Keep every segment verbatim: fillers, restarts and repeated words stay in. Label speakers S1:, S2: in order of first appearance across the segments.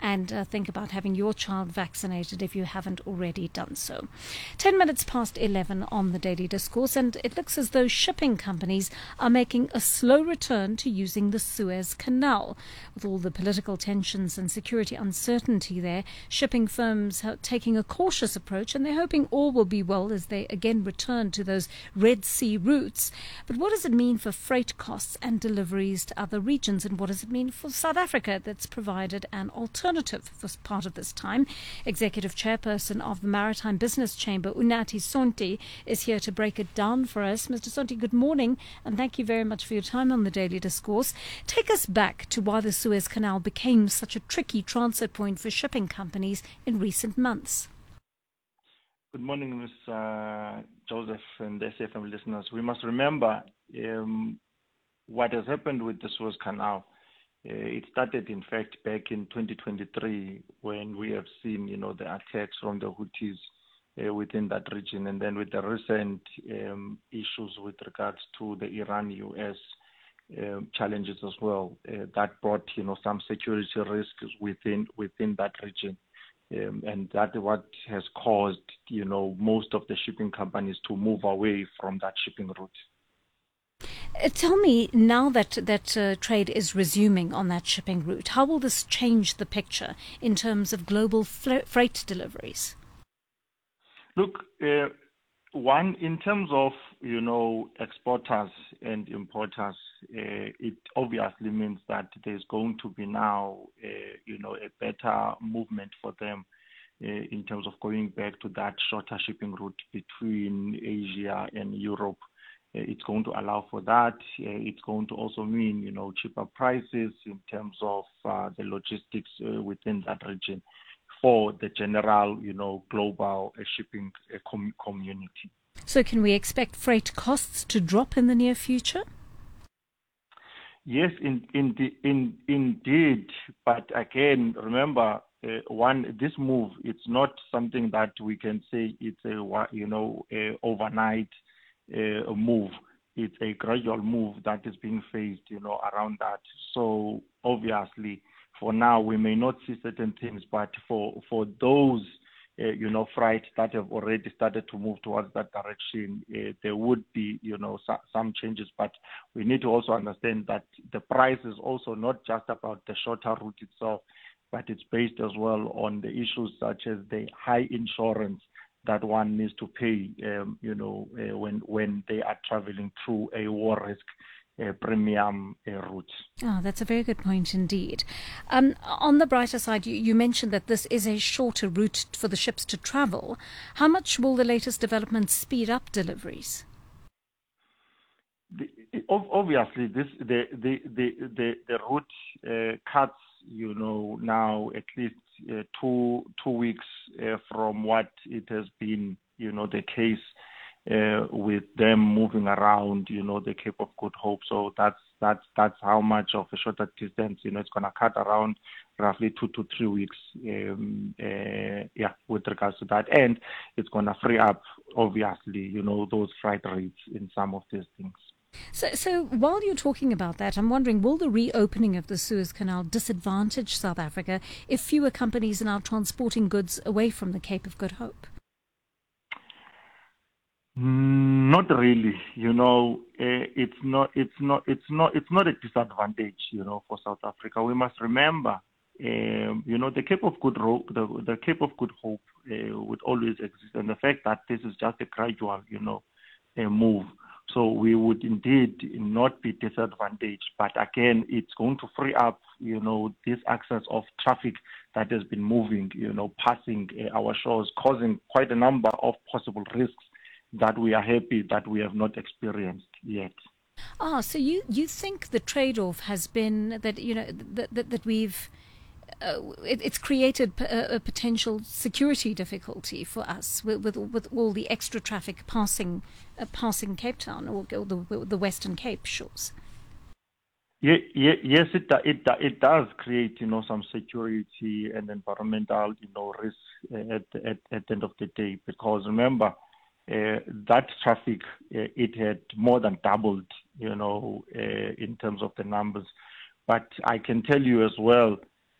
S1: and uh, think about having your child vaccinated if you haven't already done so. Ten minutes past eleven on the Daily Discourse, and it looks as though shipping companies are making a slow return to using the Suez Canal. With all the political tensions and security uncertainty there, shipping firms are taking a cautious approach, and they're hoping all will be well as they again return to those Red Sea routes. But what does it mean for freight costs and deliveries to other regions, and what does it mean for South Africa that's provided an alternative for part of this time? Executive Chairperson of the Maritime Business Chamber, Unathi Sonti, is here to break it down for us. Mister Sonti, good morning, and thank you very much for your time on the Daily Discourse. Take us back to why the Suez Canal became such a tricky transit point for shipping companies in recent months.
S2: Good morning, Miz Uh, Joseph and S F M listeners. We must remember um, what has happened with the Suez Canal. Uh, it started, in fact, back in twenty twenty-three when we have seen, you know, the attacks from the Houthis uh, within that region, and then with the recent um, issues with regards to the Iran-U S uh, challenges as well, uh, that brought, you know, some security risks within within that region. Um, and that what has caused, you know, most of the shipping companies to move away from that shipping route.
S1: Uh, tell me, now that that uh, trade is resuming on that shipping route, how will this change the picture in terms of global fl- freight deliveries?
S2: Look, uh, one, in terms of, you know, exporters and importers, uh, it obviously means that there's going to be now, uh, you know, a better movement for them uh, in terms of going back to that shorter shipping route between Asia and Europe. Uh, it's going to allow for that. Uh, it's going to also mean, you know, cheaper prices in terms of uh, the logistics uh, within that region for the general, you know, global uh, shipping uh, com- community.
S1: So can we expect freight costs to drop in the near future?
S2: Yes, in, in the, in, indeed. But again, remember, uh, one, this move, it's not something that we can say it's a, you know, a overnight uh, move. It's a gradual move that is being faced, you know, around that. So obviously, for now, we may not see certain things, but for, for those, uh, you know, freight that have already started to move towards that direction, uh, there would be, you know, so, some changes. But we need to also understand that the price is also not just about the shorter route itself, but it's based as well on the issues such as the high insurance that one needs to pay, um, you know, uh, when when they are traveling through a war risk uh, premium uh, route.
S1: Oh, that's a very good point indeed. Um, on the brighter side, you, you mentioned that this is a shorter route for the ships to travel. How much will the latest developments speed up deliveries?
S2: The, obviously, this the the the the, the route uh, cuts, you know, now at least uh, two two weeks uh, from what it has been, you know, the case uh, with them moving around, you know, the Cape of Good Hope. So that's that's that's how much of a shorter distance, you know, it's going to cut around roughly two to three weeks. Um, uh, yeah, with regards to that, and it's going to free up, obviously, you know, those freight rates in some of these things.
S1: So, so while you're talking about that, I'm wondering, will the reopening of the Suez Canal disadvantage South Africa if fewer companies are now transporting goods away from the Cape of Good Hope?
S2: Not really. You know, uh, it's not. It's not. It's not. It's not a disadvantage. You know, for South Africa, we must remember. Um, you know, the Cape of Good Hope, the, the Cape of Good Hope, uh, would always exist, and the fact that this is just a gradual, you know, uh, move. So we would indeed not be disadvantaged. But again, it's going to free up, you know, this access of traffic that has been moving, you know, passing uh, our shores, causing quite a number of possible risks that we are happy that we have not experienced yet.
S1: Ah, so you, you think the trade-off has been that, you know, that, that, that we've Uh, it, it's created p- a, a potential security difficulty for us with with, with all the extra traffic passing uh, passing Cape Town or, or the the Western Cape shores.
S2: Yeah, yeah, yes, it it it does create, you know, some security and environmental, you know, risks at at at the end of the day. Because remember, uh, that traffic uh, it had more than doubled, you know, uh, in terms of the numbers. But I can tell you as well,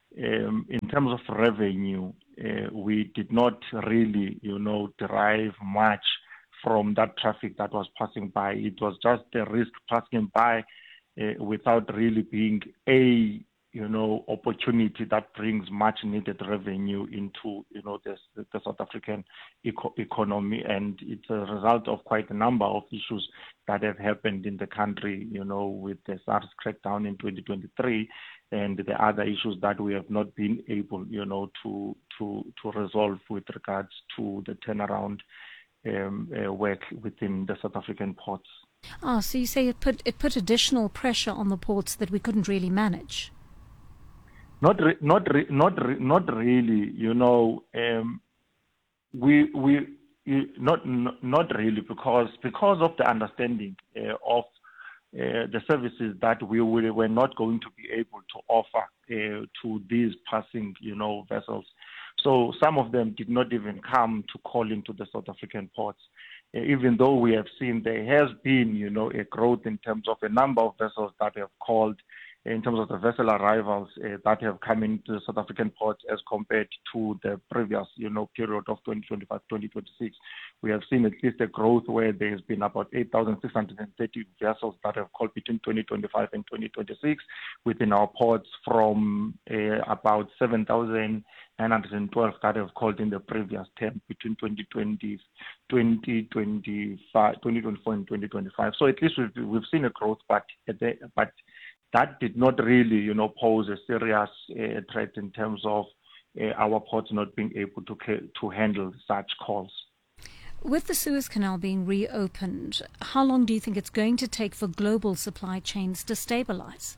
S2: um, in terms of revenue, uh, we did not really, you know, derive much from that traffic that was passing by. It was just a risk passing by uh, without really being a, you know, opportunity that brings much needed revenue into, you know, the, the South African eco- economy. And it's a result of quite a number of issues that have happened in the country, you know, with the SARS crackdown in twenty twenty-three and the other issues that we have not been able, you know, to, to, to resolve with regards to the turnaround um, uh, work within the South African ports.
S1: Ah, so you say it put, it put additional pressure on the ports that we couldn't really manage?
S2: Not, re- not, re- not, re- not really. You know, um, we we not not really because because of the understanding uh, of uh, the services that we were not going to be able to offer uh, to these passing, you know, vessels. So some of them did not even come to call into the South African ports. Uh, even though we have seen there has been, you know, a growth in terms of a number of vessels that have called, in terms of the vessel arrivals uh, that have come into the South African ports as compared to the previous, you know, period of twenty twenty-five, twenty twenty-six. We have seen at least a growth where there has been about eight thousand six hundred thirty vessels that have called between twenty twenty-five and twenty twenty-six within our ports from uh, about seven thousand nine hundred twelve that have called in the previous term between twenty twenty, twenty twenty-five, twenty twenty-four and twenty twenty-five. So at least we've, we've seen a growth, but at the, but that did not really, you know, pose a serious uh, threat in terms of uh, our ports not being able to to handle such calls.
S1: With the Suez Canal being reopened, how long do you think it's going to take for global supply chains to stabilize?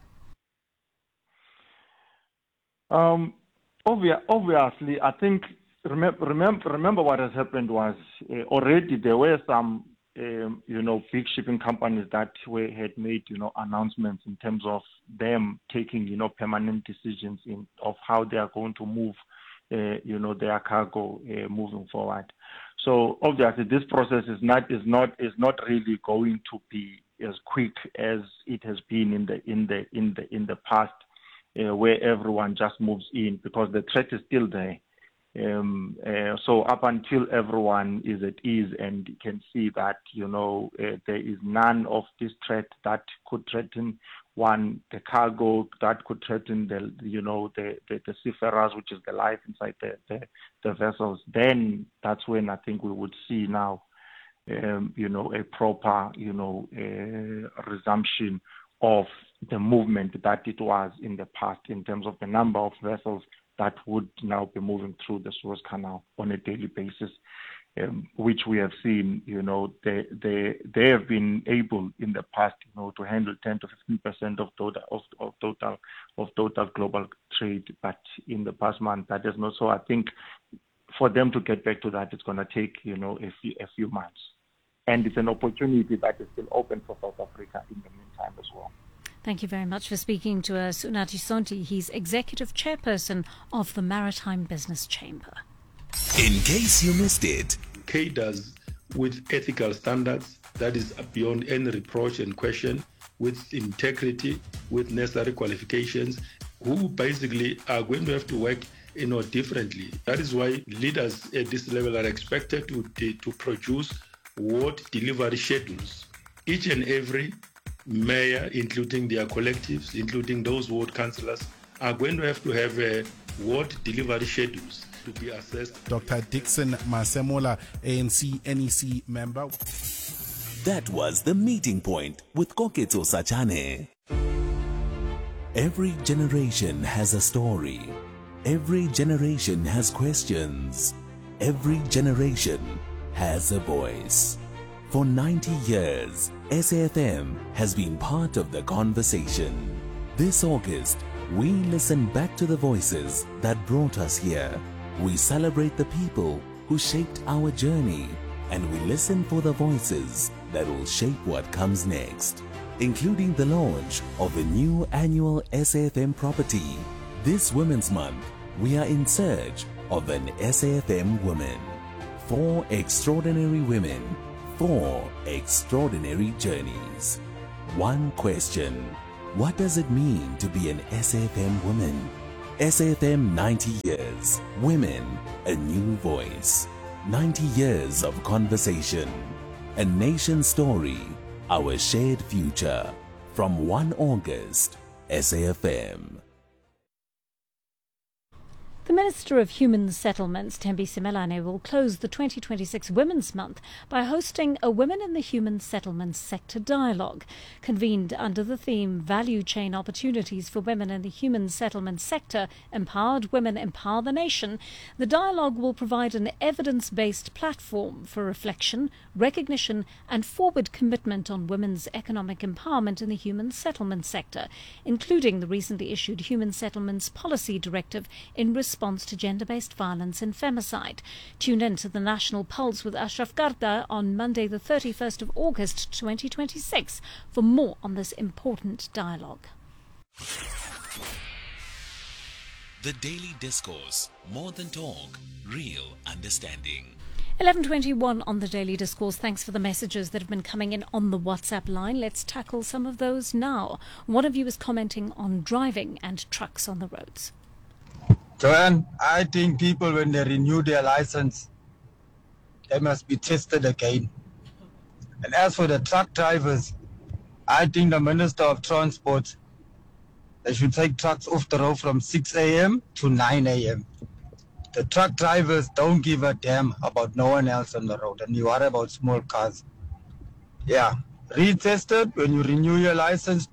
S2: Um, obvi- obviously, I think remember remember remember what has happened was uh, already there were some. Um, you know, big shipping companies that were, had made, you know, announcements in terms of them taking, you know, permanent decisions in of how they are going to move, uh, you know, their cargo uh, moving forward. So obviously, this process is not is not is not really going to be as quick as it has been in the in the in the in the past, uh, where everyone just moves in because the threat is still there. Um, uh, so up until everyone is at ease and can see that, you know, uh, there is none of this threat that could threaten one, the cargo, that could threaten the, you know, the, the, the seafarers, which is the life inside the, the, the vessels, then that's when I think we would see now, um, you know, a proper, you know, uh, resumption of the movement that it was in the past in terms of the number of vessels that would now be moving through the Suez Canal on a daily basis, um, which we have seen, you know, they they they have been able in the past, you know, to handle ten to fifteen percent of total of, of total of total global trade, but in the past month that is not so. I think for them to get back to that, it's going to take, you know, a few a few months, and it's an opportunity that is still open for South Africa in the meantime as well.
S1: Thank you very much for speaking to us, Unathi Sonti. He's Executive Chairperson of the Maritime Business Chamber.
S3: In case you missed it,
S4: cadres with ethical standards that is beyond any reproach and question, with integrity, with necessary qualifications, who basically are going to have to work, you know, differently. That is why leaders at this level are expected to, to produce ward delivery schedules. Each and every mayor, including their collectives, including those ward councillors, are going to have to have uh, ward delivery schedules to be assessed.
S5: Doctor Dixon Masemola, A N C N E C member.
S3: That was The Meeting Point with Koketso Sachane. Every generation has a story. Every generation has questions. Every generation has a voice. For ninety years, S A F M has been part of the conversation. This August, we listen back to the voices that brought us here. We celebrate the people who shaped our journey, and we listen for the voices that will shape what comes next, including the launch of a new annual S A F M property. This Women's Month, we are in search of an S A F M woman. Four extraordinary women, four extraordinary journeys. One question: what does it mean to be an S A F M woman? S A F M ninety years. Women, a new voice. ninety years of conversation. A nation story. Our shared future. From first of August, S A F M.
S1: The Minister of Human Settlements, Thembi Simelane, will close the twenty twenty-six Women's Month by hosting a Women in the Human Settlements Sector Dialogue. Convened under the theme Value Chain Opportunities for Women in the Human Settlement Sector, Empowered Women Empower the Nation, the dialogue will provide an evidence-based platform for reflection, recognition and forward commitment on women's economic empowerment in the human settlement sector, including the recently issued Human Settlements Policy Directive in response to gender-based violence and femicide. Tune in to the National Pulse with Ashraf Garda on Monday the thirty-first of August twenty twenty-six for more on this important dialogue.
S3: The Daily Discourse. More than talk, real understanding.
S1: eleven twenty-one on the Daily Discourse. Thanks for the messages that have been coming in on the WhatsApp line. Let's tackle some of those now. One of you is commenting on driving and trucks on the roads.
S6: Joanne, I think people, when they renew their license, they must be tested again. And as for the truck drivers, I think the Minister of Transport, they should take trucks off the road from six a.m. to nine a.m. The truck drivers don't give a damn about no one else on the road, and you worry about small cars. Yeah, retested when you renew your license.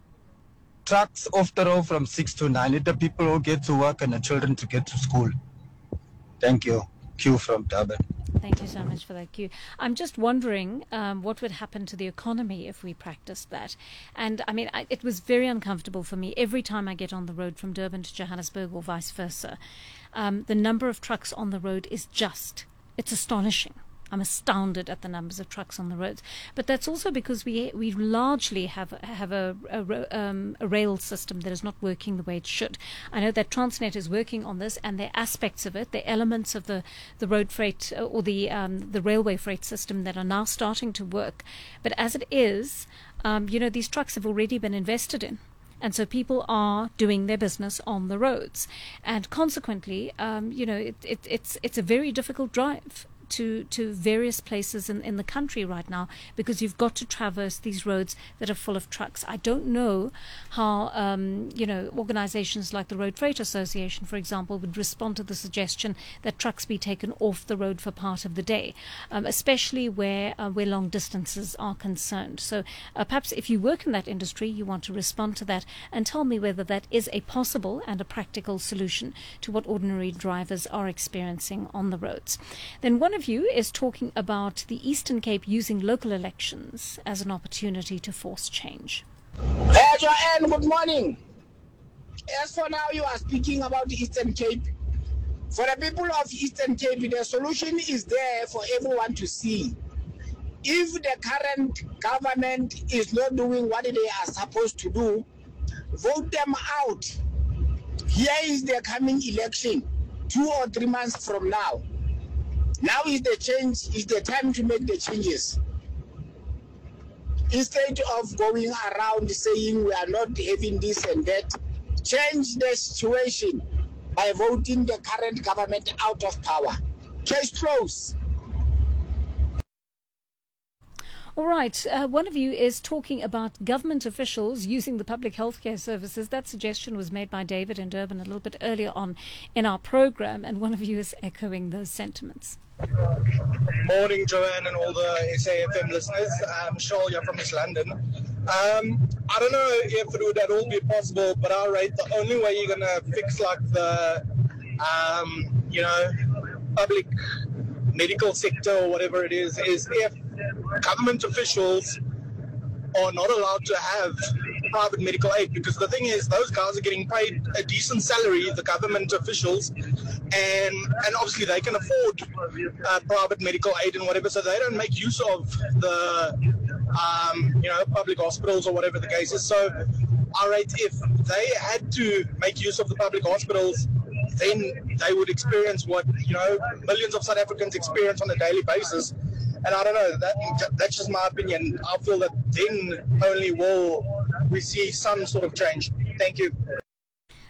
S6: Trucks off the road from six to nine. Let the people who get to work and the children to get to school. Thank you. Q from Durban.
S1: Thank you so much for that, Q. I'm just wondering um, what would happen to the economy if we practiced that. And I mean, I, it was very uncomfortable for me every time I get on the road from Durban to Johannesburg or vice versa. Um, the number of trucks on the road is just, it's astonishing. I'm astounded at the numbers of trucks on the roads, but that's also because we we largely have have a a, um, a rail system that is not working the way it should. I know that Transnet is working on this, and there are aspects of it, the elements of the, the road freight or the um, the railway freight system that are now starting to work. But as it is, um, you know, these trucks have already been invested in. And so people are doing their business on the roads, and consequently, um, you know, it, it, it's it's a very difficult drive to to various places in, in the country right now, because you've got to traverse these roads that are full of trucks. I don't know how um, you know organizations like the Road Freight Association, for example, would respond to the suggestion that trucks be taken off the road for part of the day, um, especially where uh, where long distances are concerned. So uh, perhaps if you work in that industry, you want to respond to that and tell me whether that is a possible and a practical solution to what ordinary drivers are experiencing on the roads. Then one of you is talking about the Eastern Cape using local elections as an opportunity to force change.
S7: Hey, Joanne, good morning. As for now, you are speaking about the Eastern Cape. For the people of Eastern Cape, the solution is there for everyone to see. If the current government is not doing what they are supposed to do, vote them out. Here is the coming election, two or three months from now. Now is the change, is the time to make the changes. Instead of going around saying we are not having this and that, change the situation by voting the current government out of power. Case closed.
S1: All right. Uh, one of you is talking about government officials using the public healthcare services. That suggestion was made by David in Durban a little bit earlier on in our program, and one of you is echoing those sentiments.
S8: Morning, Joanne, and all the S A F M listeners. I'm Charles here from East London. Um, I don't know if it would at all be possible, but I rate the only way you're going to fix like the, um, you know, public medical sector or whatever it is, is if government officials are not allowed to have private medical aid, because the thing is, those guys are getting paid a decent salary, the government officials, and and obviously they can afford uh, private medical aid and whatever, so they don't make use of the um, you know public hospitals or whatever the case is. So I rate if they had to make use of the public hospitals, then they would experience what you know millions of South Africans experience on a daily basis. And I don't know, that that's just my opinion. I feel that then only will we see some sort of change. Thank you.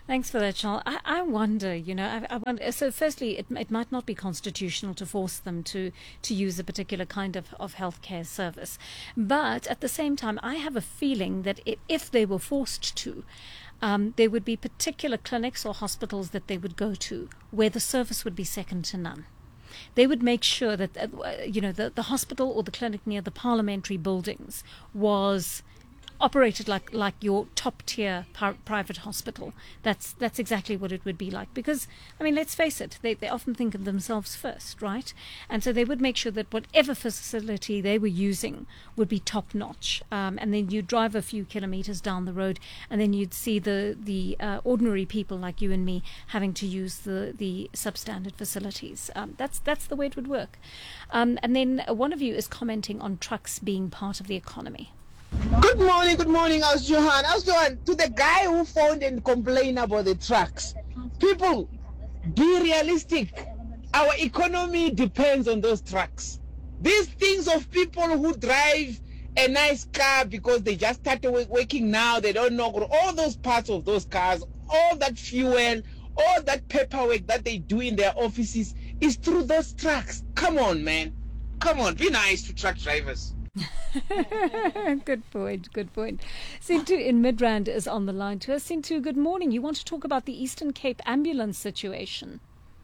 S1: Thanks for that, Charles. I, I wonder, you know, I, I wonder. So, firstly, it, it might not be constitutional to force them to, to use a particular kind of, of healthcare service. But at the same time, I have a feeling that if, if they were forced to, um, there would be particular clinics or hospitals that they would go to where the service would be second to none. They would make sure that, uh, you know, the, the hospital or the clinic near the parliamentary buildings was operated like like your top tier par- private hospital. That's that's exactly what it would be like, because I mean, let's face it, they, they often think of themselves first, right? And so they would make sure that whatever facility they were using would be top notch. Um, and then you'd drive a few kilometers down the road, and then you'd see the the uh, ordinary people like you and me having to use the the substandard facilities. Um, that's that's the way it would work. Um, and then one of you is commenting on trucks being part of the economy.
S7: Good morning, good morning, I was Johan. I was Johan, to the guy who phoned and complained about the trucks. People, be realistic. Our economy depends on those trucks. These things of people who drive a nice car because they just started working now, they don't know all those parts of those cars, all that fuel, all that paperwork that they do in their offices is through those trucks. Come on, man. Come on, be nice to truck drivers.
S1: Good point, good point. Sintu in Midrand is on the line to us. Sintu, good morning. You want to talk about the Eastern Cape ambulance situation?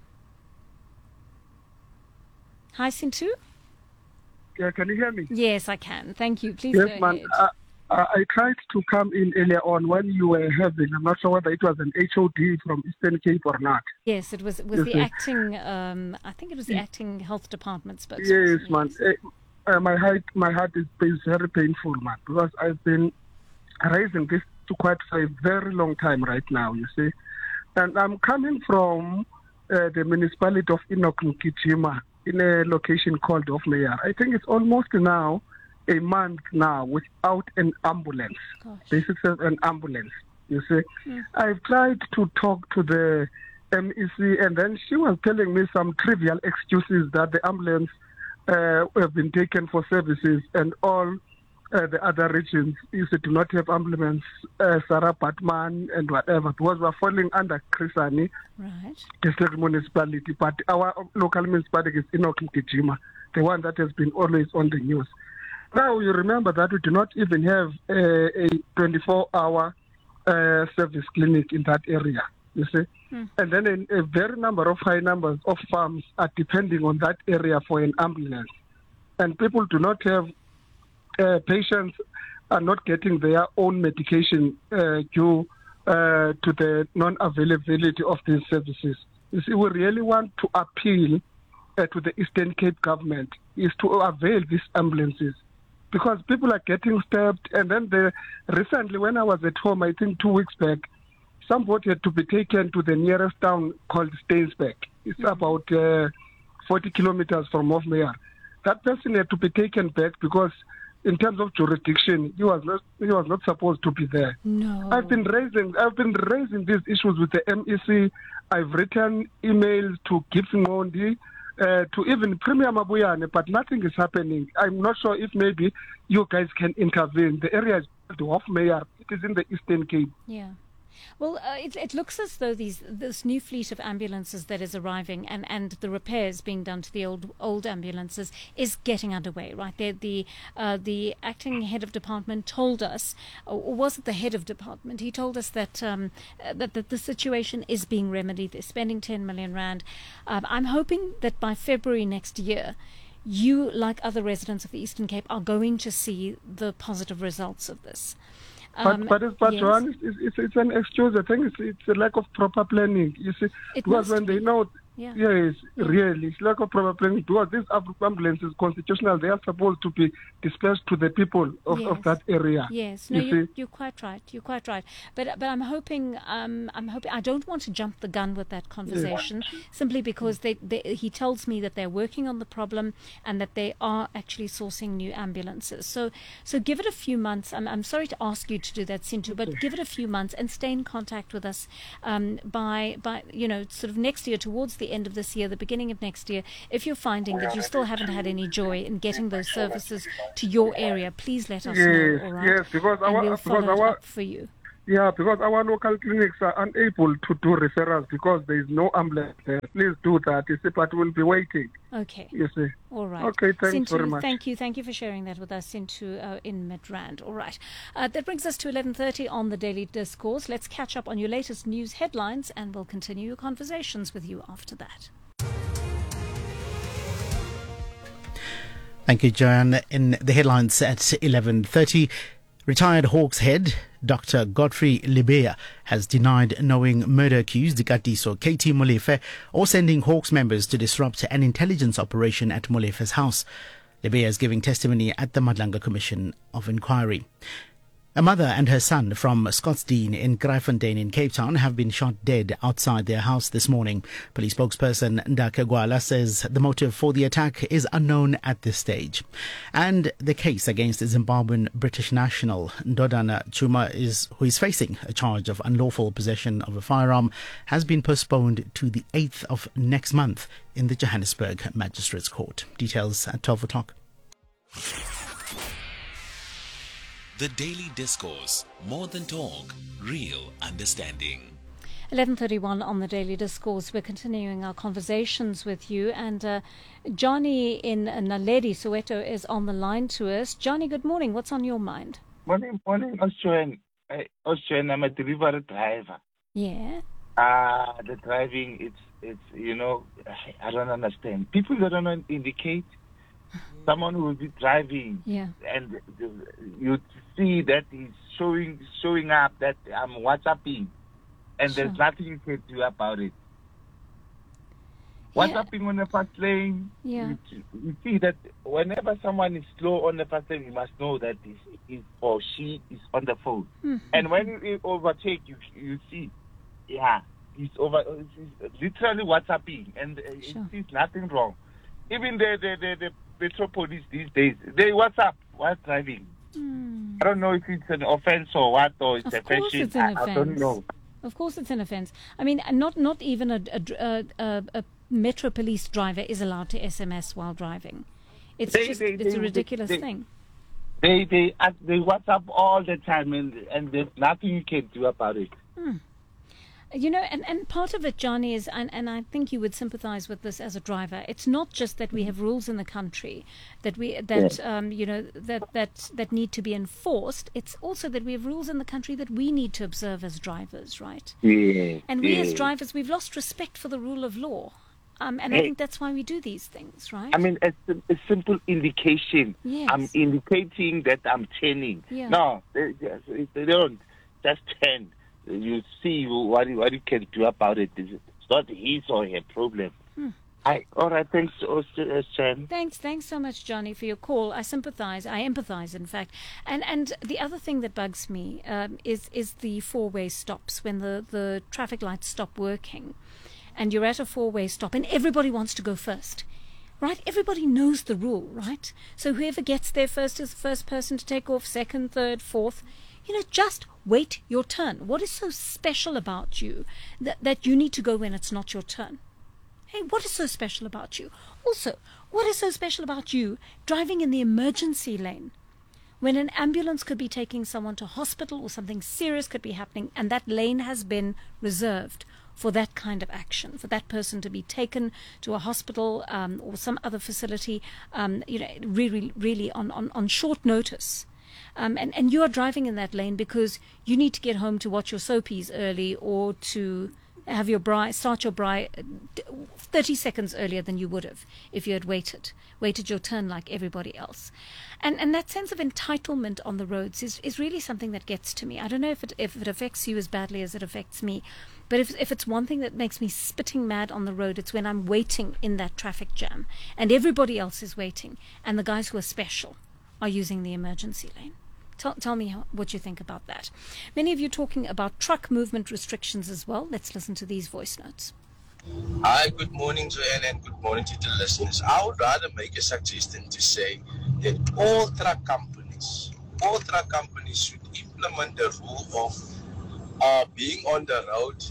S1: Hi, Sintu.
S9: Yeah, can you hear me?
S1: Yes, I can. Thank you. Please
S9: yes,
S1: go
S9: man.
S1: ahead.
S9: Uh, uh, I tried to come in earlier on when you were having, I'm not sure whether it was an H O D from Eastern Cape or not.
S1: Yes, it was, it was
S9: yes,
S1: the
S9: yes.
S1: acting, um, I think it was the acting health department spokesperson.
S9: Yes,
S1: yes.
S9: man. Uh, Uh, my heart, my heart is, is very painful, man, because I've been raising this to quite for a very long time right now, you see. And I'm coming from uh, the municipality of Enoch Mgijima in a location called Hofmeyer. I think it's almost now a month now without an ambulance.
S1: Gosh.
S9: Basically an ambulance, you see.
S1: Yeah.
S9: I've tried to talk to the M E C, and then she was telling me some trivial excuses that the ambulance Uh, have been taken for services, and all uh, the other regions used to not have ambulance, uh, Sarah Batman and whatever, because we're falling under Krisani
S1: right.
S9: district municipality, but our local municipality is Enoch Mgijima, the one that has been always on the news. Now you remember that we do not even have uh, a twenty-four hour uh, service clinic in that area, you see. Hmm. And then a, a very number of high numbers of farms are depending on that area for an ambulance. And people do not have, uh, patients are not getting their own medication uh, due uh, to the non-availability of these services. You see, we really want to appeal uh, to the Eastern Cape government is to avail these ambulances, because people are getting stabbed. And then the, recently when I was at home, I think two weeks back, somebody had to be taken to the nearest town called Stainsburg. It's mm-hmm. about uh, forty kilometers from Hofmeyer. That person had to be taken back because, in terms of jurisdiction, he was not he was not supposed to be there.
S1: No.
S9: I've been raising I've been raising these issues with the M E C. I've written emails to Gibson Mondi, uh, to even Premier Mabuyane, but nothing is happening. I'm not sure if maybe you guys can intervene. The area is the Hofmeyer. It is in the Eastern Cape.
S1: Yeah. Well, uh, it, it looks as though these this new fleet of ambulances that is arriving, and, and the repairs being done to the old old ambulances is getting underway, right? The the, uh, the acting head of department told us, or was it the head of department? He told us that um, that, that the situation is being remedied. They're spending ten million rand. Um, I'm hoping that by February next year, you, like other residents of the Eastern Cape, are going to see the positive results of this. Um,
S9: but but, it's, but
S1: yes.
S9: Johan, it's, it's, it's an excuse. I think it's, it's a lack of proper planning. You see,
S1: it
S9: because when
S1: be.
S9: they know,
S1: yeah.
S9: yes,
S1: yeah.
S9: really, it's lack of proper planning. Because these ambulances constitutional, they are supposed to be dispersed to the people of,
S1: yes.
S9: of that area.
S1: Yes, no,
S9: you
S1: you're,
S9: see?
S1: you're quite right. You're quite right. But but I'm hoping, um, I'm hoping. I don't want to jump the gun with that conversation, yeah. simply because they, they, he tells me that they're working on the problem and that they are actually sourcing new ambulances. So so give it a few months. I'm I'm sorry to ask you to do that, Sintu, but give it a few months and stay in contact with us um, by by you know sort of next year, towards the end of this year, the beginning of next year. If you're finding that you still haven't had any joy in getting those services to your area, please let us
S9: yes,
S1: know. All right?
S9: Yes, because
S1: and
S9: our
S1: we'll
S9: because
S1: follow it
S9: our
S1: up for you.
S9: Yeah, because our local clinics are unable to do referrals because there is no ambulance there. Please do that, you see, but we'll be waiting.
S1: Okay.
S9: You see.
S1: All right.
S9: Okay, thanks
S1: Sintu,
S9: very much.
S1: Thank you. Thank you for sharing that with us into uh, in Midrand. All right. Uh, that brings us to eleven thirty on the Daily Discourse. Let's catch up on your latest news headlines and we'll continue your conversations with you after that.
S5: Thank you, Joanne. In the headlines at eleven thirty, retired Hawks head Doctor Godfrey Lebeya has denied knowing murder-accused Katiso Katie Molefe or sending Hawks members to disrupt an intelligence operation at Molefe's house. Lebeya is giving testimony at the Madlanga Commission of Inquiry. A mother and her son from Scottsdene in Kraaifontein in Cape Town have been shot dead outside their house this morning. Police spokesperson Ndake Gwala says the motive for the attack is unknown at this stage. And the case against the Zimbabwean British national Ndodana Chuma, is, who is facing a charge of unlawful possession of a firearm, has been postponed to the eighth of next month in the Johannesburg Magistrates Court. Details at twelve o'clock.
S3: The Daily Discourse, more than talk, real understanding.
S1: eleven thirty-one on the Daily Discourse. We're continuing our conversations with you, and uh, Johnny in Naledi, Soweto, is on the line to us. Johnny, good morning. What's on your mind?
S10: Morning, morning, Australian. Australian, I'm a delivery driver.
S1: Yeah.
S10: Uh, the driving, it's, it's, you know, I don't understand. People that don't indicate someone who will be driving,
S1: yeah,
S10: and you see that he's showing showing up that I'm WhatsApping, and
S1: sure.
S10: there's nothing you can do about it. WhatsApping yeah. on the fast lane,
S1: yeah.
S10: you, you see that whenever someone is slow on the fast lane, you must know that he or she is on the phone.
S1: Mm-hmm.
S10: And when you overtake, you you see, yeah, he's over, he's literally WhatsApping, and
S1: sure.
S10: it is nothing wrong. Even the the the, the Metro Police these days, they WhatsApp while driving.
S1: Mm.
S10: I don't know if it's an offense or what, or it's
S1: of
S10: a
S1: course
S10: fashion.
S1: It's an
S10: I,
S1: offense.
S10: I don't know.
S1: Of course it's an offense. I mean, not not even a, a, a, a Metro Police driver is allowed to S M S while driving. It's
S10: they,
S1: just
S10: they,
S1: it's
S10: they,
S1: a ridiculous
S10: they,
S1: thing.
S10: They they they WhatsApp all the time, and and there's nothing you can do about it.
S1: Mm. You know, and, and part of it, Johnny, is, and, and I think you would sympathize with this as a driver, it's not just that we have rules in the country that we that yeah. um, you know that, that that need to be enforced. It's also that we have rules in the country that we need to observe as drivers, right?
S10: Yeah.
S1: And we
S10: yeah.
S1: as drivers, we've lost respect for the rule of law. Um, and
S10: hey.
S1: I think that's why we do these things, right?
S10: I mean, it's a, a simple indication.
S1: Yes.
S10: I'm indicating that I'm turning.
S1: Yeah.
S10: No, they, they don't. Just turn. You see what you, what you can do about it. It's not his or her problem.
S1: Hmm.
S10: I, all right, thanks, Chen.
S1: Thanks, thanks so much, Johnny, for your call. I sympathize. I empathize, in fact. And and the other thing that bugs me um, is is the four-way stops when the, the traffic lights stop working, and you're at a four-way stop, and everybody wants to go first. Right? Everybody knows the rule, right? So whoever gets there first is the first person to take off, second, third, fourth. You know, just wait your turn. What is so special about you that, that you need to go when it's not your turn? Hey, what is so special about you? Also, what is so special about you driving in the emergency lane when an ambulance could be taking someone to hospital or something serious could be happening, and that lane has been reserved for that kind of action, for that person to be taken to a hospital um, or some other facility, um, you know, really, really on, on, on short notice. Um, and, and you are driving in that lane because you need to get home to watch your soapies early, or to have your braai, start your braai thirty seconds earlier than you would have if you had waited, waited your turn like everybody else. And and that sense of entitlement on the roads is, is really something that gets to me. I don't know if it if it affects you as badly as it affects me, but if if it's one thing that makes me spitting mad on the road, it's when I'm waiting in that traffic jam and everybody else is waiting, and the guys who are special are using the emergency lane. Tell, tell me how, what you think about that. Many of you talking about truck movement restrictions as well. Let's listen to these voice notes.
S11: Hi, good morning, Joanne, and good morning to the listeners. I would rather make a suggestion to say that all truck companies, all truck companies should implement the rule of uh, being on the road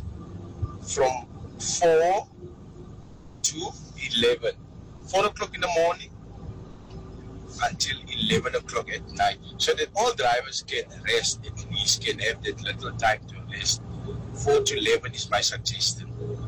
S11: from four to eleven. Four o'clock in the morning, until eleven o'clock at night, so that all drivers can rest, at least can have that little time to rest. four to eleven is my suggestion.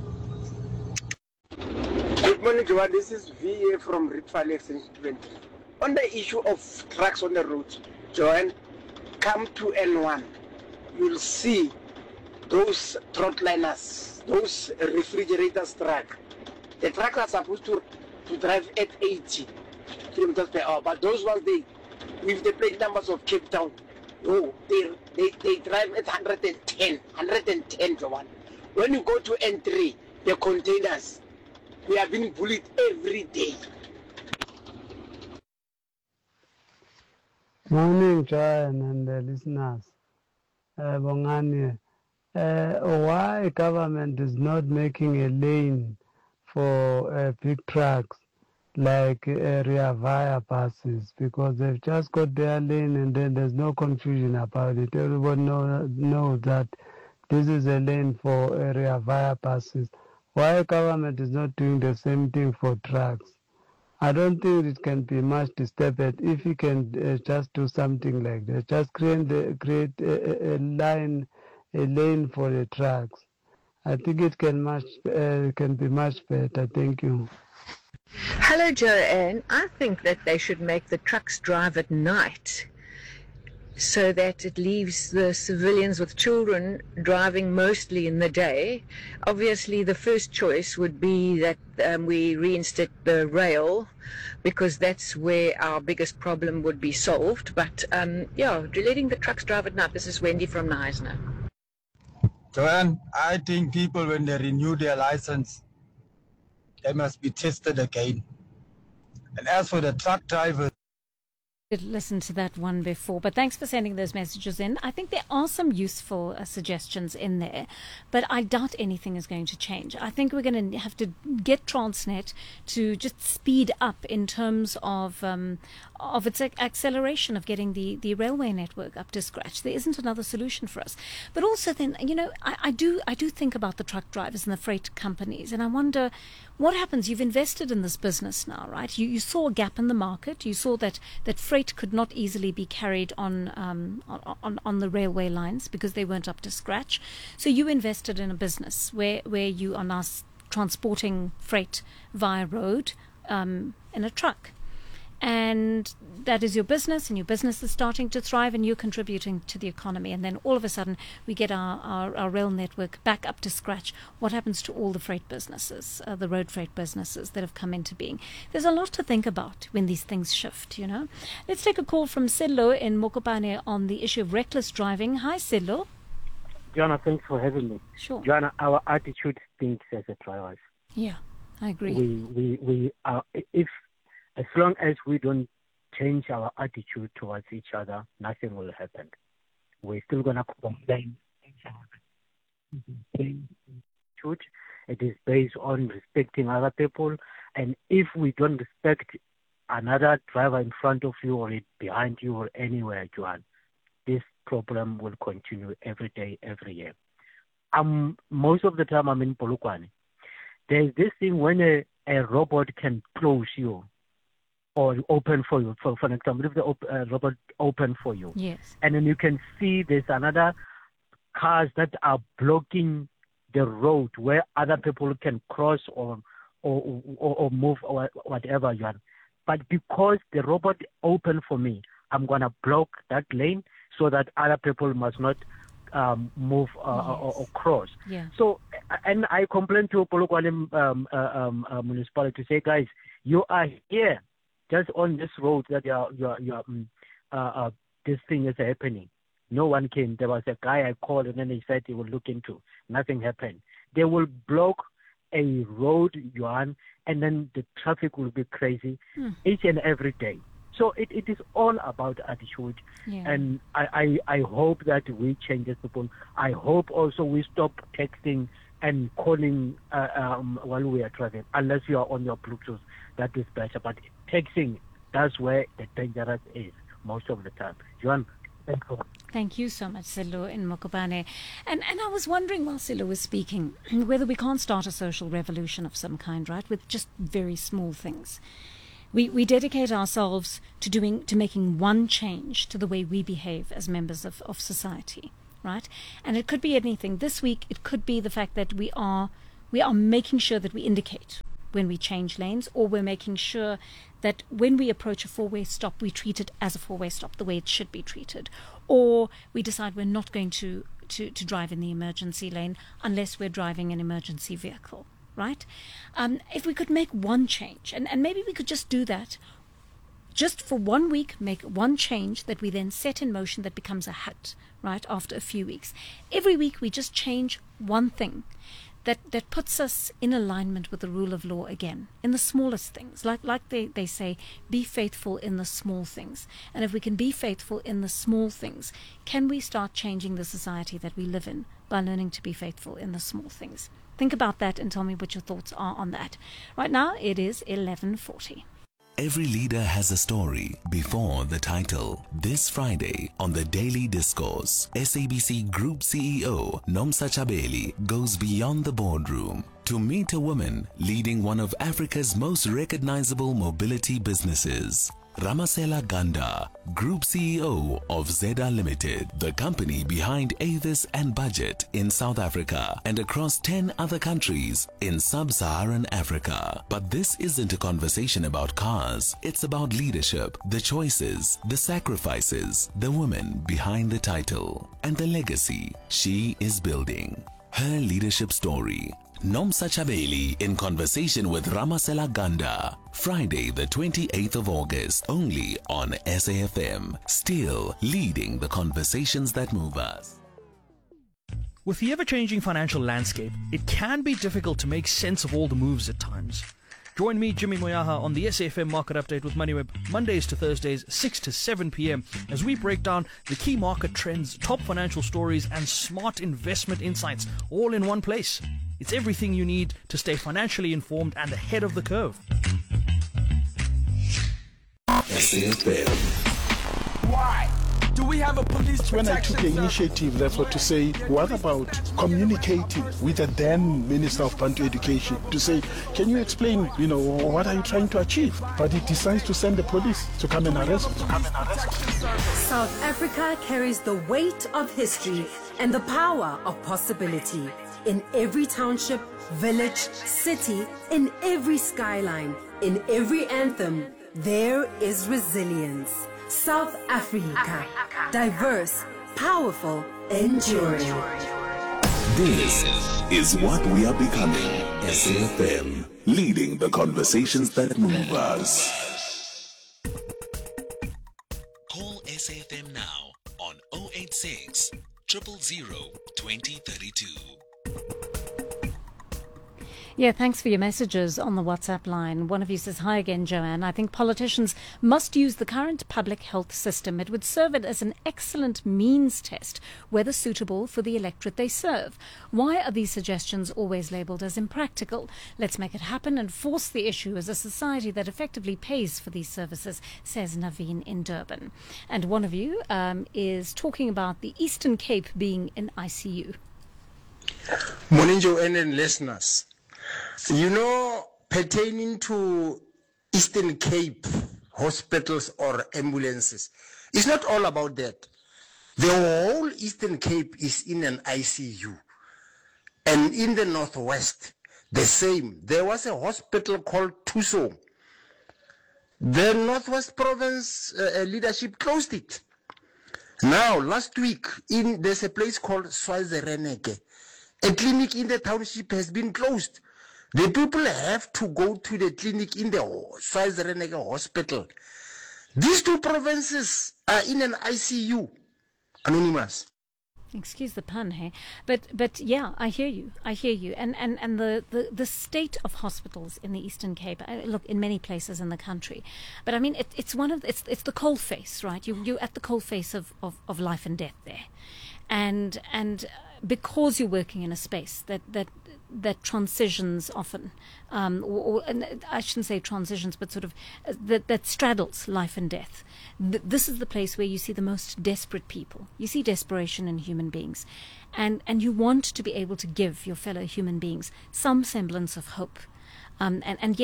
S7: Good morning, Joanne. This is V A from Rift Valley Extension. On the issue of trucks on the road, Joanne, come to N one. You'll see those throttliners, those refrigerators truck. The trucks are supposed to, to drive at eighty kilometers per hour, but those ones, they, with the plate numbers of Cape Town, no, they, they, they drive at one hundred ten, one hundred ten, Joanne. When you go to N three, the containers, we are being bullied every day.
S12: Morning, Joanne and the listeners. Uh, Bongani, uh, why government is not making a lane for uh, big trucks like area via buses? Because they've just got their lane and then there's no confusion about it. Everyone know, knows that this is a lane for area via buses. Why government is not doing the same thing for trucks? I don't think it can be much disturbed if you can uh, just do something like that. Just create, the, create a, a line, a lane for the trucks. I think it can much uh, can be much better. Thank you.
S13: Hello, Joanne. I think that they should make the trucks drive at night, so that it leaves the civilians with children driving mostly in the day. Obviously, the first choice would be that um, we reinstate the rail, because that's where our biggest problem would be solved. But um, yeah, letting the trucks drive at night. This is Wendy from Neisner.
S6: Joanne, I think people, when they renew their license, they must be tested again. And as for the truck drivers,
S1: Did listen to that one before, but thanks for sending those messages in. I think there are some useful uh, suggestions in there, but I doubt anything is going to change. I think we're going to have to get Transnet to just speed up in terms of um, of its acceleration of getting the, the railway network up to scratch. There isn't another solution for us. But also then, you know, I, I do I do think about the truck drivers and the freight companies, and I wonder what happens. You've invested in this business now, right? You you saw a gap in the market. You saw that, that freight could not easily be carried on, um, on, on, on the railway lines because they weren't up to scratch. So you invested in a business where, where you are now s- transporting freight via road um, in a truck. And that is your business, and your business is starting to thrive, and you're contributing to the economy. And then all of a sudden, we get our, our, our rail network back up to scratch. What happens to all the freight businesses, uh, the road freight businesses that have come into being? There's a lot to think about when these things shift, you know. Let's take a call from Sidlo in Mokopane on the issue of reckless driving. Hi, Sidlo.
S14: Joanna, thanks for having me.
S1: Sure.
S14: Joanna, our attitude stinks as a drivers.
S1: Yeah, I agree.
S14: We, we, we are, if, as long as we don't change our attitude towards each other, nothing will happen. We're still going to complain. It is based on respecting other people. And if we don't respect another driver in front of you or behind you or anywhere, Joanne, this problem will continue every day, every year. Um, most of the time I'm in Polokwane. There's this thing when a, a robot can close you or open for you. For, for example, if the op- uh, robot open for you,
S1: yes,
S14: and then you can see there's another cars that are blocking the road where other people can cross or or or, or move or whatever you want. But because the robot open for me, I'm gonna block that lane so that other people must not um, move uh, yes. or, or cross.
S1: Yeah.
S14: So, and I complained to Polokwane um, uh, um, uh, municipality to say, guys, you are here just on this road that you are, you are, you are, um, uh, uh, this thing is happening. No one came. There was a guy I called, and then he said he would look into. Nothing happened. They will block a road, Johan, and then the traffic will be crazy mm. each and every day. So it, it is all about attitude.
S1: Yeah.
S14: And I, I, I hope that we change as people. I hope also we stop texting and calling uh, um, while we are traveling, unless you are on your Bluetooth. That is better. But texting, that's where the dangerous is most of the time. Johan, thank you.
S1: Thank you so much, Silo in Mokopane. And and I was wondering while Silo was speaking whether we can't start a social revolution of some kind, right, with just very small things. We we dedicate ourselves to doing to making one change to the way we behave as members of, of society, right? And it could be anything. This week it could be the fact that we are we are making sure that we indicate when we change lanes, or we're making sure that when we approach a four-way stop, we treat it as a four-way stop, the way it should be treated. Or we decide we're not going to, to, to drive in the emergency lane unless we're driving an emergency vehicle, right? Um, if we could make one change, and, and maybe we could just do that, just for one week, make one change that we then set in motion that becomes a habit, right, after a few weeks. Every week we just change one thing that, that puts us in alignment with the rule of law again, in the smallest things. Like like they, they say, be faithful in the small things. And if we can be faithful in the small things, can we start changing the society that we live in by learning to be faithful in the small things? Think about that and tell me what your thoughts are on that. Right now, it is eleven forty.
S3: Every leader has a story before the title. This Friday on the Daily Discourse, S A B C Group C E O Nomsa Chabeli goes beyond the boardroom to meet a woman leading one of Africa's most recognizable mobility businesses. Ramasela Ganda, Group C E O of Zeda Limited, the company behind Avis and Budget in South Africa and across ten other countries in sub-Saharan Africa. But this isn't a conversation about cars. It's about leadership, the choices, the sacrifices, the woman behind the title, and the legacy she is building. Her leadership story. Nomsa Chabeli in conversation with Ramasela Ganda. Friday the twenty-eighth of August, only on S A F M. Still leading the conversations that move us.
S15: With the ever-changing financial landscape, it can be difficult to make sense of all the moves at times. Join me, Jimmy Moyaha, on the S A F M Market Update with MoneyWeb, Mondays to Thursdays, six to seven p.m, as we break down the key market trends, top financial stories, and smart investment insights, all in one place. It's everything you need to stay financially informed and ahead of the curve.
S3: S A F M.
S16: Why do we have a police protection? When I took the initiative, therefore, to say, what about communicating with the then Minister of Bantu Education to say, can you explain, you know, what are you trying to achieve? But he decides to send the police to come and arrest him.
S17: South Africa carries the weight of history and the power of possibility. In every township, village, city, in every skyline, in every anthem, there is resilience. South Africa, diverse, powerful, enduring.
S3: This is what we are becoming. S A F M, leading the conversations that move us. Call S A F M now on zero eight six, zero zero zero, twenty thirty-two.
S1: Yeah, thanks for your messages on the WhatsApp line. One of you says, hi again, Joanne. I think politicians must use the current public health system. It would serve it as an excellent means test, whether suitable for the electorate they serve. Why are these suggestions always labelled as impractical? Let's make it happen and force the issue as a society that effectively pays for these services, says Naveen in Durban. And one of you um, is talking about the Eastern Cape being in I C U.
S7: Morning, Joanne and listeners. You know, pertaining to Eastern Cape hospitals or ambulances, it's not all about that. The whole Eastern Cape is in an I C U. And in the Northwest, the same. There was a hospital called Tuso. The Northwest Province uh, leadership closed it. Now, last week, in there's a place called Swazireneke. A clinic in the township has been closed. The people have to go to the clinic in the Swazireneke hospital. These two provinces are in an I C U. Anonymous.
S1: Excuse the pun, hey? But but yeah, I hear you. I hear you. And and, and the, the, the state of hospitals in the Eastern Cape, uh, look, in many places in the country. But I mean, it, it's one of it's it's the coal face, right? You you're at the coal face of, of, of life and death there, and and because you're working in a space that that. that transitions often, um, or, or and I shouldn't say transitions, but sort of uh, that, that straddles life and death. Th- this is the place where you see the most desperate people. You see desperation in human beings. And, and you want to be able to give your fellow human beings some semblance of hope. Um, and, and yet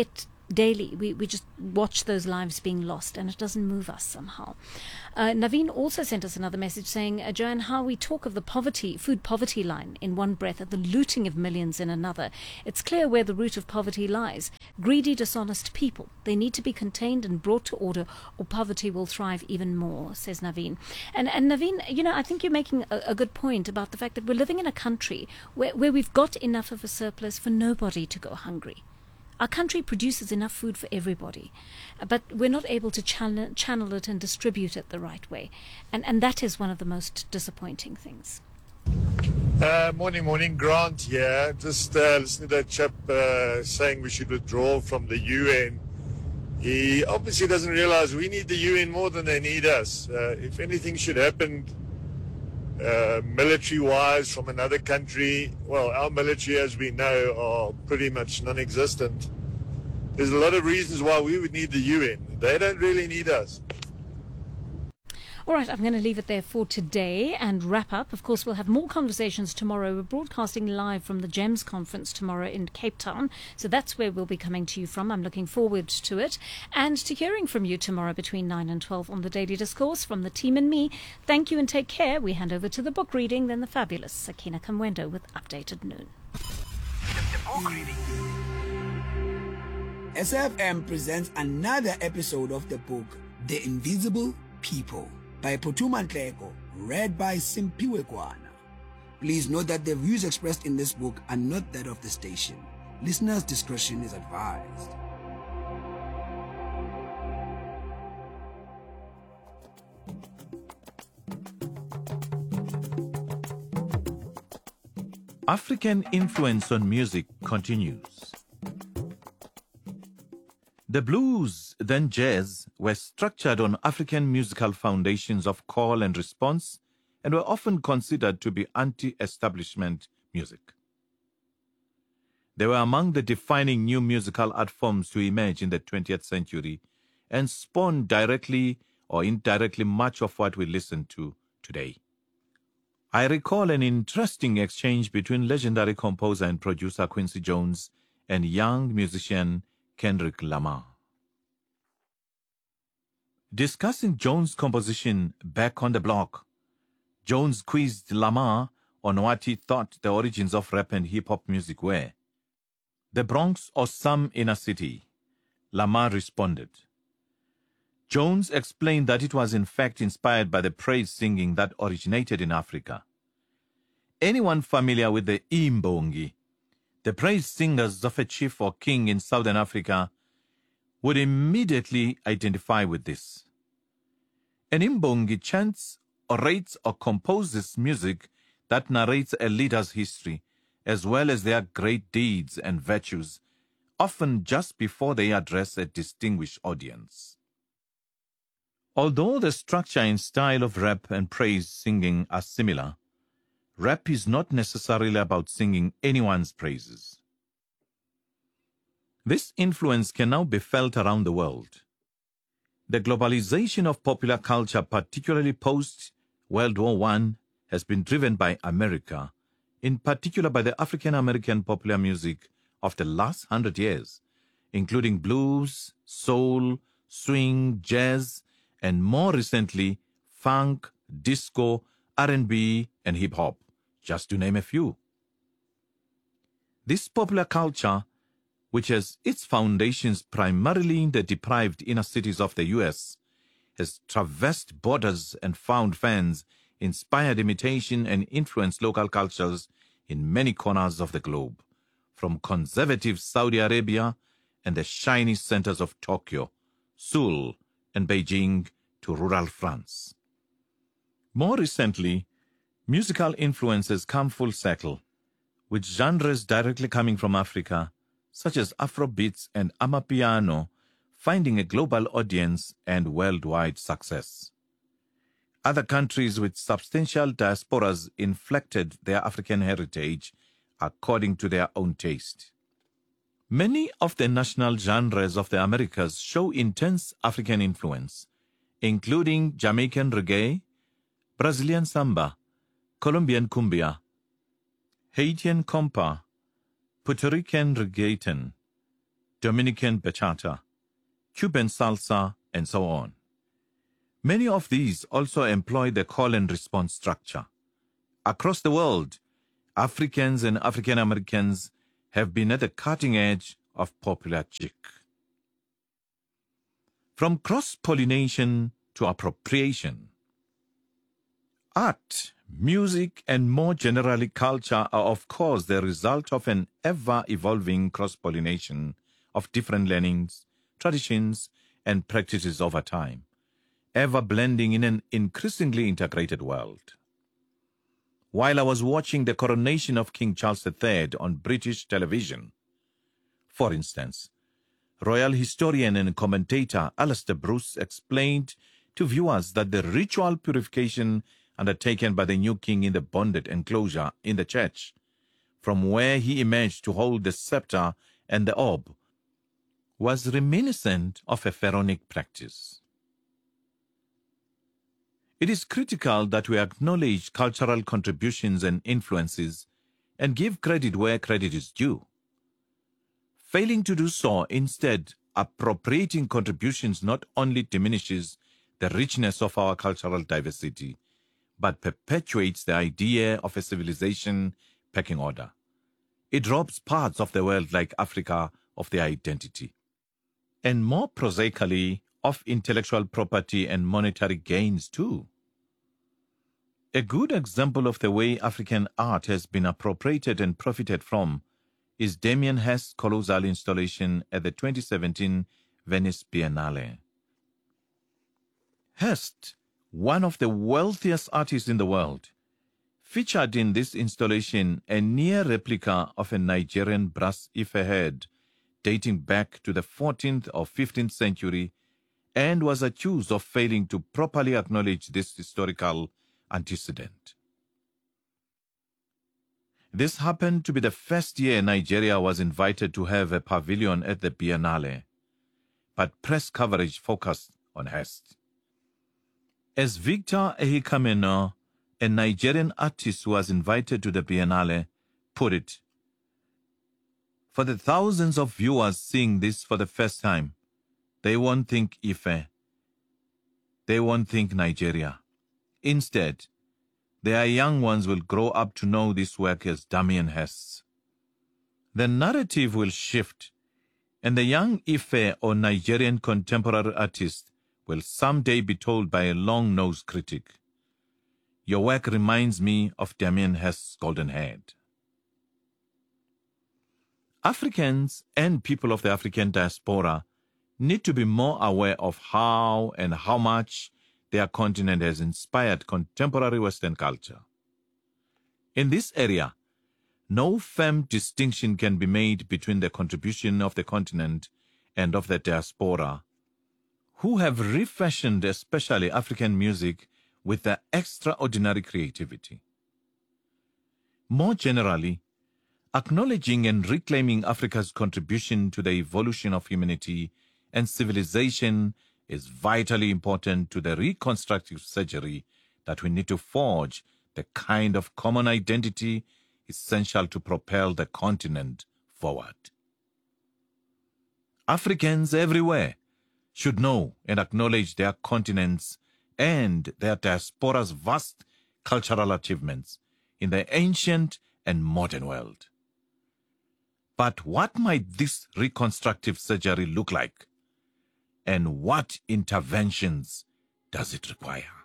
S1: daily. We, we just watch those lives being lost, and it doesn't move us somehow. Uh, Naveen also sent us another message saying, uh, Joanne, how we talk of the poverty, food poverty line in one breath and the looting of millions in another. It's clear where the root of poverty lies. Greedy, dishonest people. They need to be contained and brought to order, or poverty will thrive even more, says Naveen. And, and Naveen, you know, I think you're making a, a good point about the fact that we're living in a country where, where we've got enough of a surplus for nobody to go hungry. Our country produces enough food for everybody, but we're not able to channel, channel it and distribute it the right way. And, and that is one of the most disappointing things.
S18: Uh, morning, morning. Grant here. Just uh, listening to that chap uh, saying we should withdraw from the U N. He obviously doesn't realize we need the U N more than they need us. Uh, if anything should happen uh, military-wise from another country, well, our military, as we know, are pretty much non-existent. There's a lot of reasons why we would need the U N. They don't really need us.
S1: All right, I'm going to leave it there for today and wrap up. Of course, we'll have more conversations tomorrow. We're broadcasting live from the GEMS conference tomorrow in Cape Town. So that's where we'll be coming to you from. I'm looking forward to it and to hearing from you tomorrow between nine and twelve on the Daily Discourse. From the team and me, thank you and take care. We hand over to the book reading, then the fabulous Sakina Kamwendo with Updated Noon.
S19: The book reading. S F M presents another episode of the book, The Invisible People, by Phuthuma Nhleko, read by Simpiwe Kwana. Please note that the views expressed in this book are not that of the station. Listeners' discretion is advised.
S20: African influence on music continues. The blues, then jazz, were structured on African musical foundations of call and response and were often considered to be anti-establishment music. They were among the defining new musical art forms to emerge in the twentieth century and spawned directly or indirectly much of what we listen to today. I recall an interesting exchange between legendary composer and producer Quincy Jones and young musician Kendrick Lamar. Discussing Jones' composition Back on the Block, Jones quizzed Lamar on what he thought the origins of rap and hip-hop music were. The Bronx or some inner city? Lamar responded. Jones explained that it was in fact inspired by the praise singing that originated in Africa. Anyone familiar with the Imbongi, the praise singers of a chief or king in southern Africa, would immediately identify with this. An Imbongi chants, orates, or composes music that narrates a leader's history, as well as their great deeds and virtues, often just before they address a distinguished audience. Although the structure and style of rap and praise singing are similar, rap is not necessarily about singing anyone's praises. This influence can now be felt around the world. The globalization of popular culture, particularly post-World War One, has been driven by America, in particular by the African-American popular music of the last hundred years, including blues, soul, swing, jazz, and more recently, funk, disco, R and B, and hip-hop, just to name a few. This popular culture, which has its foundations primarily in the deprived inner cities of the U S, has traversed borders and found fans, inspired imitation, and influenced local cultures in many corners of the globe, from conservative Saudi Arabia and the shiny centers of Tokyo, Seoul, and Beijing to rural France. More recently, musical influences come full circle, with genres directly coming from Africa, such as Afrobeats and Amapiano, finding a global audience and worldwide success. Other countries with substantial diasporas inflected their African heritage according to their own taste. Many of the national genres of the Americas show intense African influence, including Jamaican reggae, Brazilian samba, Colombian cumbia, Haitian compa, Puerto Rican reggaeton, Dominican bachata, Cuban salsa, and so on. Many of these also employ the call and response structure. Across the world, Africans and African Americans have been at the cutting edge of popular chic. From cross-pollination to appropriation, art, music, and more generally culture are of course the result of an ever-evolving cross-pollination of different learnings, traditions, and practices over time, ever blending in an increasingly integrated world. While I was watching the coronation of King Charles the Third on British television, for instance, royal historian and commentator Alistair Bruce explained to viewers that the ritual purification undertaken by the new king in the bonded enclosure in the church, from where he emerged to hold the scepter and the orb, was reminiscent of a pharaonic practice. It is critical that we acknowledge cultural contributions and influences and give credit where credit is due. Failing to do so, instead, appropriating contributions not only diminishes the richness of our cultural diversity, but perpetuates the idea of a civilization pecking order. It robs parts of the world like Africa of their identity, and more prosaically, of intellectual property and monetary gains too. A good example of the way African art has been appropriated and profited from is Damien Hirst's colossal installation at the twenty seventeen Venice Biennale. Hirst, one of the wealthiest artists in the world, featured in this installation a near replica of a Nigerian brass Ife head dating back to the fourteenth or fifteenth century, and was accused of failing to properly acknowledge this historical antecedent. This happened to be the first year Nigeria was invited to have a pavilion at the Biennale, but press coverage focused on Hirst. As Victor Ehikameno, a Nigerian artist who was invited to the Biennale, put it, "For the thousands of viewers seeing this for the first time, they won't think Ife. They won't think Nigeria. Instead, their young ones will grow up to know this work as Damien Hirst's. The narrative will shift, and the young Ife or Nigerian contemporary artist will someday be told by a long-nosed critic, 'Your work reminds me of Damien Hirst's Golden Head.'" Africans and people of the African diaspora need to be more aware of how and how much their continent has inspired contemporary Western culture. In this area, no firm distinction can be made between the contribution of the continent and of the diaspora, who have refashioned especially African music with their extraordinary creativity. More generally, acknowledging and reclaiming Africa's contribution to the evolution of humanity and civilization is vitally important to the reconstructive surgery that we need to forge the kind of common identity essential to propel the continent forward. Africans everywhere should know and acknowledge their continents and their diaspora's vast cultural achievements in the ancient and modern world. But what might this reconstructive surgery look like? And what interventions does it require?